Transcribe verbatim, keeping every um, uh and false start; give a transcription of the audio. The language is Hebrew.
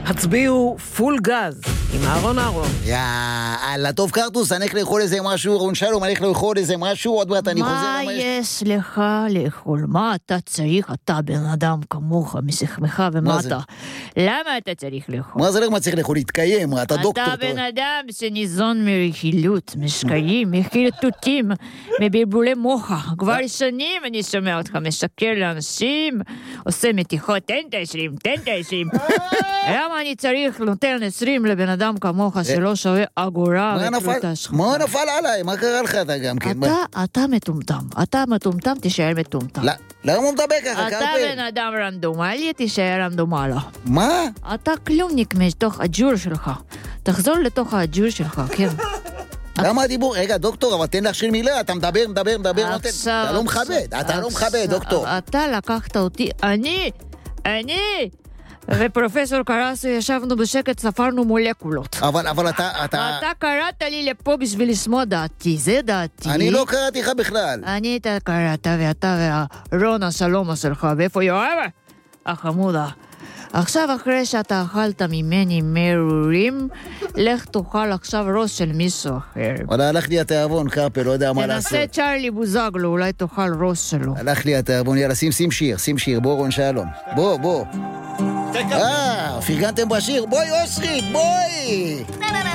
הצביעו פול גז עם אהרון אהרון. יאללה, טוב קרטוס, אני הולך לאכול איזה משהו, רון שלום, אני הולך לאכול איזה משהו, עוד מעט אני חוזר. מה יש לך לאכול? מה אתה צריך? אתה בן אדם כמוך, משכמך ומטה. למה אתה צריך לאכול? מה זה לך מה צריך לאכול? להתקיים, אתה דוקטור. אתה בן אדם שניזון מרכילות, משקעים, מרכילתותים, מבלבולי מוחה. כבר שנים אני שומע אותך משקר לאנשים, עושה מתיחות, תן את העשרים, תן את העשרים. למה אני צריך נותן עשרים לבן אדם כמוך שלא שווה אגורה וקלוטה שלך? מה נפל עליי? מה קרה לך אתה גם כן? אתה מטומטם. אתה מטומטם, תישאר מטומטם. למה הוא מדבר ככה? אתה בן אדם רנדומלי, תישאר רנדומלה. מה? אתה כלומניק מתוך הג'ור שלך. תחזור לתוך הג'ור שלך, כן. למה הדיבור? רגע, דוקטור, אבל תן להכשיר מילה, אתה מדבר, מדבר, מדבר, אתה לא מכבד, אתה לא מכבד, דוקטור. אתה לקחת אותי, אני, אני... ופרופסור קרסו ישבנו בשקט, ספרנו מולקולות. אבל, אבל אתה, אתה... אתה קראת לי לפה בשביל לשמוע דעתי, זה דעתי. אני לא קראתי לך בכלל. אני אתה קראת, ואתה והרון השלום שלך, ואיפה יואב? החמודה. עכשיו אחרי שאתה אכלת ממני מרורים, לך תאכל עכשיו ראש של מישהו אחר. אבל הלך לי התיאבון, קרפל, לא יודע מה לעשות. תנסה צ'רלי בוזגלו, אולי תאכל ראש שלו. הלך לי התיאבון, יאללה, שים, שים שיר, שים שיר, בוא רון שלום. בוא, בוא. אה, פרגנתם בשיר, בואי אושרית, בואי!